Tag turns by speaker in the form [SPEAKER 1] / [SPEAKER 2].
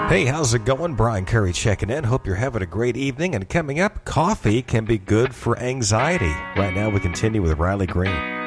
[SPEAKER 1] Hey, how's it going? Brian Curry checking in. Hope you're having a great evening. And coming up, coffee can be good for anxiety. Right now, we continue with Riley Green.